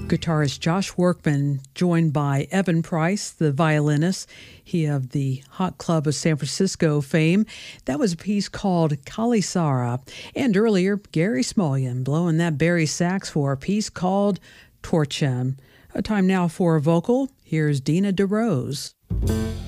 Guitarist Josh Workman, joined by Evan Price, the violinist, he of the Hot Club of San Francisco fame. That was a piece called Kalisara. And earlier, Gary Smulyan blowing that bari sax for a piece called Torchem. A time now for a vocal. Here's Dina DeRose.